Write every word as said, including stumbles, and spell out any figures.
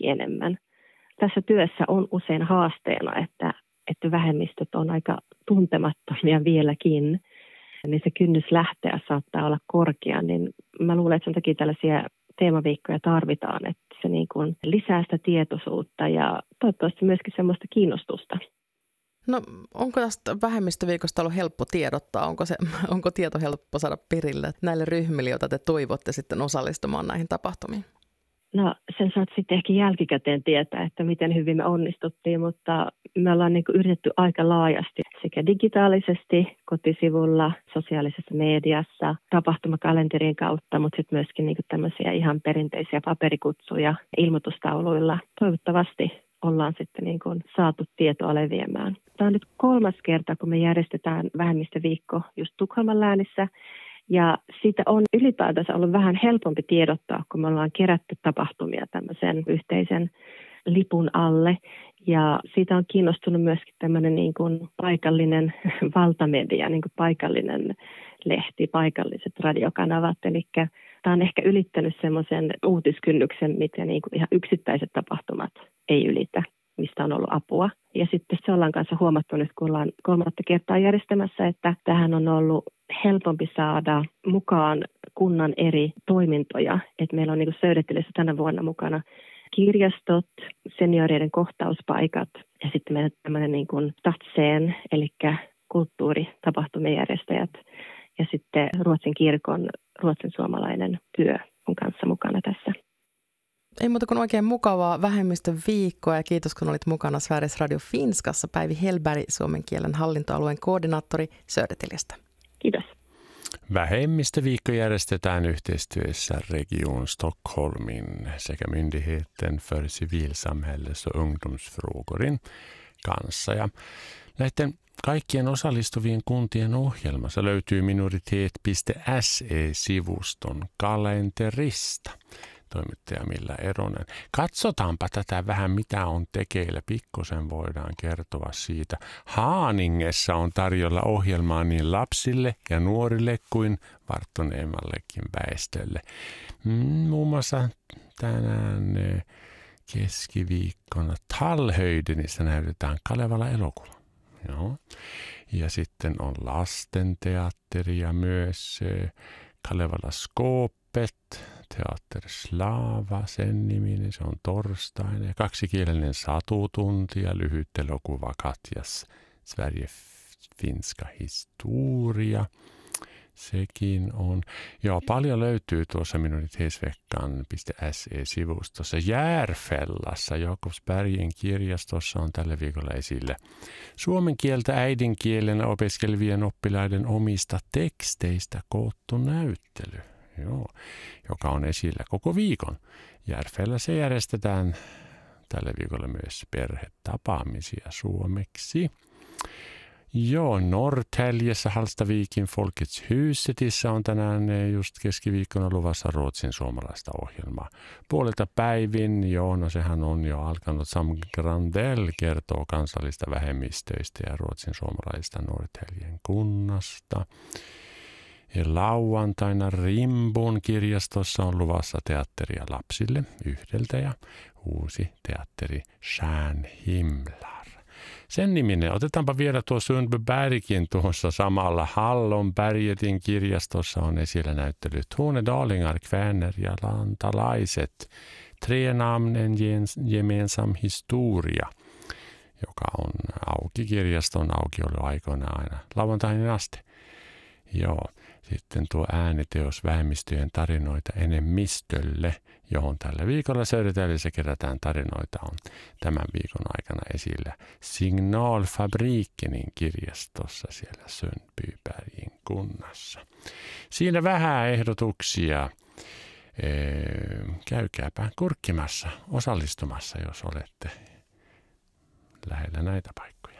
vieläkin enemmän. Tässä työssä on usein haasteena, että, että vähemmistöt on aika tuntemattomia vieläkin, niin se kynnys lähteä saattaa olla korkea, niin mä luulen, että sen takia tällaisia teemaviikkoja tarvitaan, että se niin kuin lisää sitä tietoisuutta ja toivottavasti myöskin semmoista kiinnostusta. No onko tästä vähemmistöviikosta ollut helppo tiedottaa? Onko, se, onko tieto helppo saada perille näille ryhmille, joita te toivotte sitten osallistumaan näihin tapahtumiin? No sen saat sitten ehkä jälkikäteen tietää, että miten hyvin me onnistuttiin, mutta me ollaan niin kuin yritetty aika laajasti sekä digitaalisesti kotisivulla, sosiaalisessa mediassa, tapahtumakalenterin kautta, mutta sitten myöskin niin kuin tämmöisiä ihan perinteisiä paperikutsuja ilmoitustauluilla. Toivottavasti ollaan sitten niin kuin saatu tietoa leviämään. Tämä on nyt kolmas kerta, kun me järjestetään vähemmistöviikko just Tukholman läänissä. Ja siitä on ylipäätänsä ollut vähän helpompi tiedottaa, kun me ollaan kerätty tapahtumia tämmöisen yhteisen lipun alle. Ja siitä on kiinnostunut myöskin tämmöinen niin kuin paikallinen valtamedia, niin kuin paikallinen lehti, paikalliset radiokanavat. Eli tämä on ehkä ylittänyt semmoisen uutiskynnyksen, mitä niin kuin ihan yksittäiset tapahtumat ei ylitä, mistä on ollut apua. Ja sitten se ollaan kanssa huomattu nyt, kun ollaan kolmatta kertaa järjestämässä, että tähän on ollut helpompi saada mukaan kunnan eri toimintoja. Että meillä on niin kuin Södertäljössä tänä vuonna mukana kirjastot, senioreiden kohtauspaikat ja sitten meillä on tämmöinen niin kuin Stadscen, eli kulttuuritapahtumien järjestäjät ja sitten Ruotsin kirkon ruotsin suomalainen työ on kanssa mukana tässä. Ei muuta kuin oikein mukavaa vähemmistön viikkoa ja kiitos kun olit mukana Sveriges Radio Finskassa. Päivi Hellberg, suomen kielen hallintoalueen koordinaattori Södertäljestä. Kiitos. Vähemmistöviikko järjestetään yhteistyössä Region Stockholmin sekä Myndigheten för civilsamhälles- och ungdomsfrågorin kanssa. Ja näiden kaikkien osallistuvien kuntien ohjelmassa löytyy minoritet piste se-sivuston kalenterista. Toimittaja Milla Eronen. Katsotaanpa tätä vähän, mitä on tekeillä. Pikkusen voidaan kertoa siitä. Haaningessa on tarjolla ohjelmaa niin lapsille ja nuorille kuin varttuneemmallekin väestölle. Muun muassa tänään keskiviikkona Tallhöjdenissä näytetään Kalevala elokuva. Joo. Ja sitten on lastenteatteria myös Kalevala Skåpet. Teater Slava, sen niminen, se on torstaina. Ja kaksikielinen satutunti ja lyhyt elokuva Katjas Sverige finska historia. Sekin on. Joo, paljon löytyy tuossa minoritetsveckan piste se-sivustossa. Järfällassa Jakobsbergin kirjastossa on tällä viikolla esillä suomen kieltä äidinkielenä opiskelevien oppilaiden omista teksteistä koottu näyttely. Joo, joka on esillä koko viikon. Järfällässä järjestetään tällä viikolla myös perhetapaamisia suomeksi. Joo, Norrtäljessä Hallstavikin Folkets Husetissä on tänään just keskiviikkona luvassa ruotsin suomalaista ohjelmaa. Puolelta päivin, joo, no sehän on jo alkanut. Sam Grandell kertoo kansallista vähemmistöistä ja ruotsin suomalaista Norrtäljen kunnasta. Ja lauantaina Rimbun kirjastossa on luvassa teatteria lapsille yhdeltä ja uusi teatteri Stjärnhimlar. Sen niminen, otetaanpa vielä tuo Sundbybergkin tuossa samalla. Hallonbergetin kirjastossa on esillä näyttelyt Tornedalingar, Kväner ja Lantalaiset. Tre namnen gemensam historia, joka on auki kirjaston aukioloaikoina aina lauantaihin asti. Joo, sitten tuo ääniteos vähemmistöjen tarinoita enemmistölle, johon tällä viikolla Södertäljessä kerätään tarinoita, on tämän viikon aikana esillä Signalfabrikenin kirjastossa siellä Sundbybergin kunnassa. Siinä vähän ehdotuksia. Käykääpä kurkkimassa, osallistumassa, jos olette lähellä näitä paikkoja.